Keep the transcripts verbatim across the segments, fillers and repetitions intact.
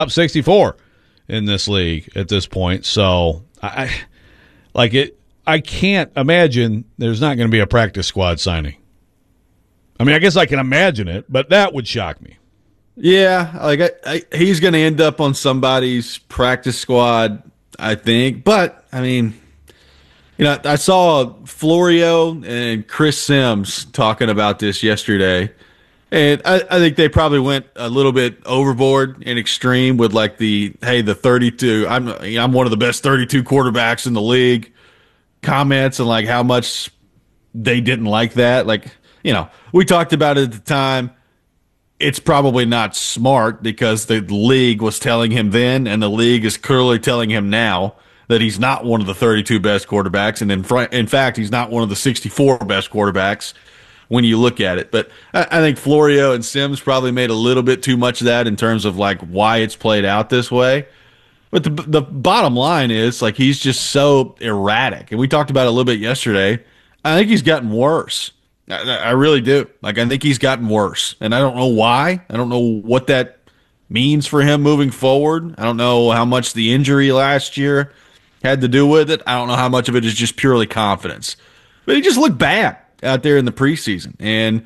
top sixty-four in this league at this point. So I like it. I can't imagine there's not going to be a practice squad signing. I mean, I guess I can imagine it, but that would shock me. Yeah, like I, I, he's going to end up on somebody's practice squad, I think. But I mean, you know, I saw Florio and Chris Sims talking about this yesterday, and I, I think they probably went a little bit overboard and extreme with like the hey, the thirty-two. I'm I'm one of the best thirty-two quarterbacks in the league comments, and like how much they didn't like that. Like, you know, we talked about it at the time. It's probably not smart because the league was telling him then, and the league is clearly telling him now that he's not one of the thirty-two best quarterbacks, and in, fr- in fact, he's not one of the sixty-four best quarterbacks when you look at it. But I, I think Florio and Sims probably made a little bit too much of that in terms of like why it's played out this way. But the the bottom line is like he's just so erratic, and we talked about it a little bit yesterday. I think he's gotten worse. I really do. Like, I think he's gotten worse, and I don't know why. I don't know what that means for him moving forward. I don't know how much the injury last year had to do with it. I don't know how much of it is just purely confidence. But he just looked bad out there in the preseason, and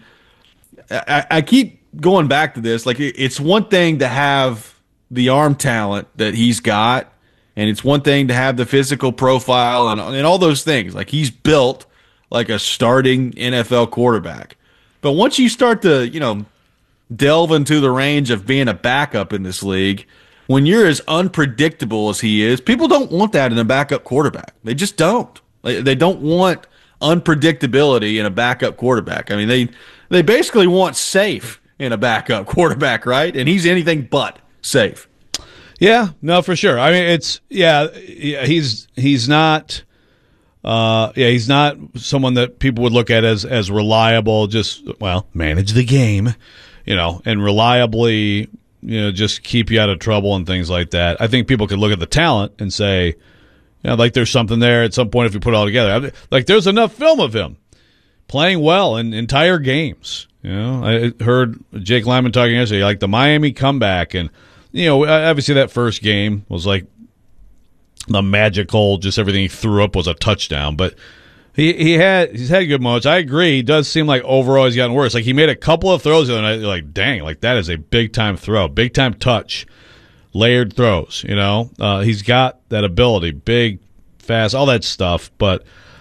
I, I keep going back to this. Like, it's one thing to have the arm talent that he's got, and it's one thing to have the physical profile and, and all those things. Like, he's built like a starting N F L quarterback. But once you start to, you know, delve into the range of being a backup in this league, when you're as unpredictable as he is, people don't want that in a backup quarterback. They just don't. They, they don't want unpredictability in a backup quarterback. I mean, they they basically want safe in a backup quarterback, right? And he's anything but safe. Yeah, no, for sure. I mean, it's yeah, yeah he's he's not Uh, yeah, he's not someone that people would look at as as reliable. Just well, manage the game, you know, and reliably, you know, just keep you out of trouble and things like that. I think people could look at the talent and say, you know, like there's something there at some point if you put it all together. Like there's enough film of him playing well in entire games. You know, I heard Jake Lyman talking yesterday, like the Miami comeback, and you know, obviously that first game was like the magical, just everything he threw up was a touchdown. But he he had he's had good moments. I agree. He does seem like overall he's gotten worse. Like he made a couple of throws the other night. You're like, dang, like that is a big time throw, big time touch, layered throws. You know, uh, he's got that ability, big, fast, all that stuff. But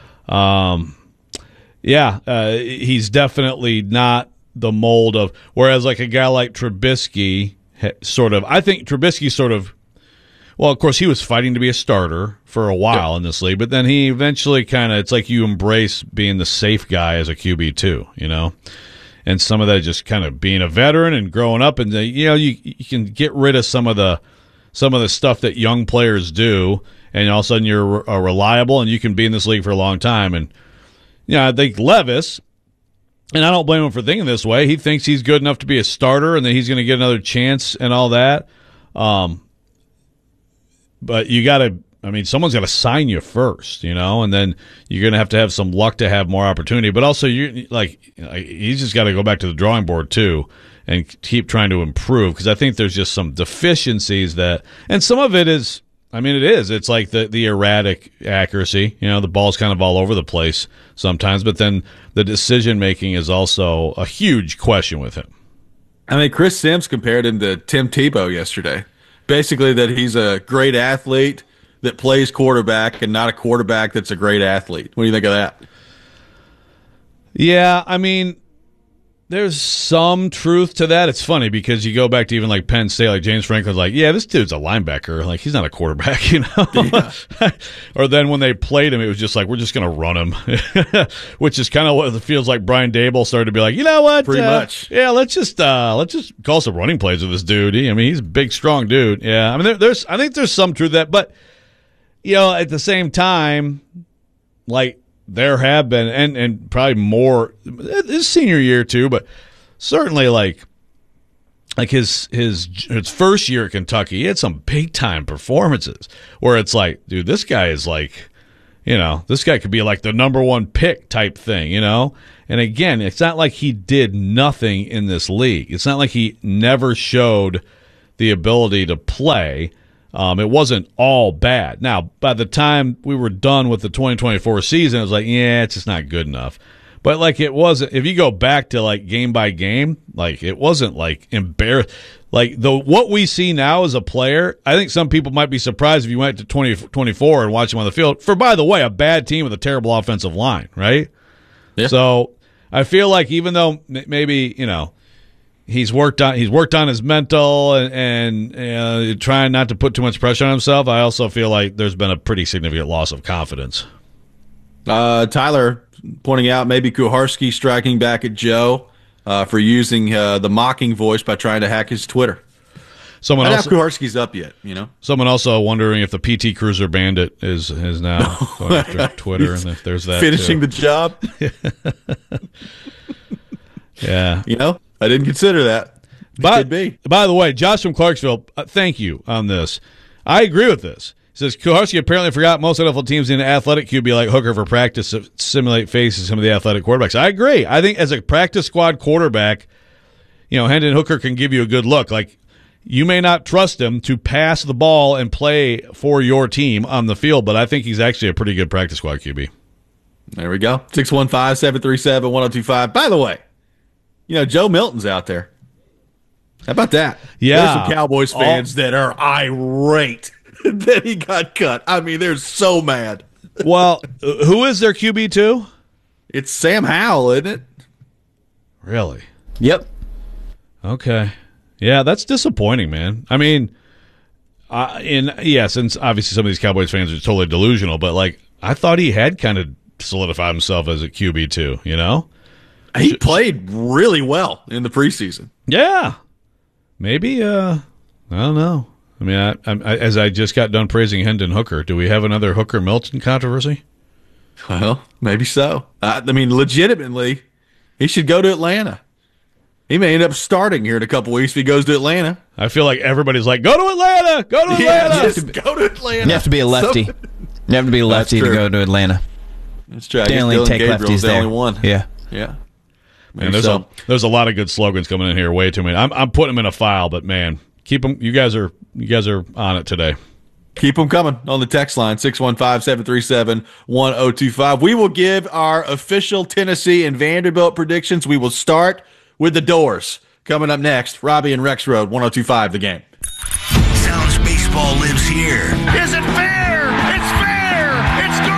um, yeah, uh, he's definitely not the mold of. Whereas like a guy like Trubisky, sort of. I think Trubisky sort of. Well, of course, he was fighting to be a starter for a while yep. in this league, but then he eventually kind of, it's like you embrace being the safe guy as a Q B too, you know? And some of that just kind of being a veteran and growing up, and, you know, you, you can get rid of some of the some of the stuff that young players do, and all of a sudden you're uh, reliable and you can be in this league for a long time. And, you know, I think Levis, and I don't blame him for thinking this way, he thinks he's good enough to be a starter and that he's going to get another chance and all that. Um, But you got to, I mean, someone's got to sign you first, you know, and then you're going to have to have some luck to have more opportunity. But also, you like, he's just got to go back to the drawing board, too, and keep trying to improve, because I think there's just some deficiencies that, and some of it is, I mean, it is. It's like the, the erratic accuracy, you know, the ball's kind of all over the place sometimes, but then the decision-making is also a huge question with him. I mean, Chris Sims compared him to Tim Tebow yesterday. Basically, that he's a great athlete that plays quarterback and not a quarterback that's a great athlete. What do you think of that? Yeah, I mean, there's some truth to that. It's funny because you go back to even like Penn State, like James Franklin's like, yeah, this dude's a linebacker. Like, he's not a quarterback, you know? Yeah. Or then when they played him, it was just like, we're just going to run him, which is kind of what it feels like. Brian Dable started to be like, you know what? Pretty uh, much. Yeah, let's just uh, let's just call some running plays with this dude. I mean, he's a big, strong dude. Yeah, I mean, there, there's I think there's some truth to that. But, you know, at the same time, like, there have been, and, and probably more his senior year too, but certainly like like his his his first year at Kentucky, he had some big time performances where it's like, dude, this guy is like, you know, this guy could be like the number one pick type thing, you know? And again, it's not like he did nothing in this league. It's not like he never showed the ability to play. Um, it wasn't all bad. Now, by the time we were done with the twenty twenty-four season, it was like, yeah, it's just not good enough. But like it wasn't. If you go back to like game by game, like it wasn't like embarrassed. Like the what we see now as a player, I think some people might be surprised if you went to twenty twenty-four and watched him on the field. For by the way, a bad team with a terrible offensive line, right? Yeah. So I feel like even though maybe you know. He's worked on he's worked on his mental and, and uh, trying not to put too much pressure on himself. I also feel like there's been a pretty significant loss of confidence. Uh, Tyler pointing out maybe Kuharski striking back at Joe uh, for using uh, the mocking voice by trying to hack his Twitter. Someone I else, doubt Kuharski's up yet, you know. Someone also wondering if the P T Cruiser Bandit is is now going after Twitter, and if there's that finishing too. the job. Yeah, you know. I didn't consider that. It by, could be. By the way, Josh from Clarksville, uh, thank you on this. I agree with this. He says, Kuharski apparently forgot most N F L teams in athletic Q B like Hooker for practice to simulate faces some of the athletic quarterbacks. I agree. I think as a practice squad quarterback, you know, Hendon Hooker can give you a good look. Like, you may not trust him to pass the ball and play for your team on the field, but I think he's actually a pretty good practice squad Q B. There we go. six one five, seven three seven, one oh two five. By the way, you know, Joe Milton's out there. How about that? Yeah. There's some Cowboys fans All, that are irate that he got cut. I mean, they're so mad. Well, who is their Q B two? It's Sam Howell, isn't it? Really? Yep. Okay. Yeah, that's disappointing, man. I mean, uh, in yeah, since obviously some of these Cowboys fans are totally delusional, but like I thought he had kind of solidified himself as a Q B two, you know? He played really well in the preseason. Yeah. Maybe, uh, I don't know. I mean, I, I, as I just got done praising Hendon Hooker, do we have another Hooker Milton controversy? Well, maybe so. I, I mean, legitimately, he should go to Atlanta. He may end up starting here in a couple weeks if he goes to Atlanta. I feel like everybody's like, go to Atlanta! Go to Atlanta! Yeah, just go to Atlanta. You have to be a lefty. So, you have to be a lefty to go to Atlanta. That's true. I They guess only Dylan take Gabriel's lefties the there. only one. Yeah. Yeah. Man, there's so. a there's a lot of good slogans coming in here. Way too many. I'm I'm putting them in a file, but man, keep them. You guys are you guys are on it today. Keep them coming on the text line, six one five, seven three seven, one oh two five. We will give our official Tennessee and Vanderbilt predictions. We will start with the Doors. Coming up next, Robbie and Rex Road, one oh two five The Game. Sounds baseball lives here. Is it fair?